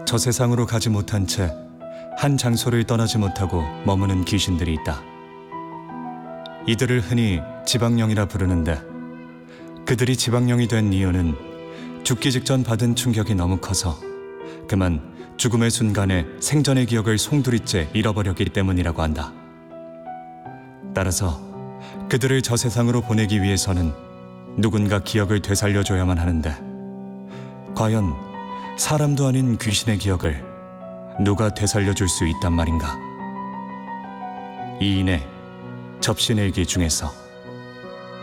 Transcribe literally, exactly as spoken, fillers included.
저 세상으로 가지 못한 채 한 장소를 떠나지 못하고 머무는 귀신들이 있다. 이들을 흔히 지방령이라 부르는데, 그들이 지방령이 된 이유는 죽기 직전 받은 충격이 너무 커서 그만 죽음의 순간에 생전의 기억을 송두리째 잃어버렸기 때문이라고 한다. 따라서 그들을 저 세상으로 보내기 위해서는 누군가 기억을 되살려줘야만 하는데, 과연 사람도 아닌 귀신의 기억을 누가 되살려줄 수 있단 말인가? 이인의 접신일기 중에서.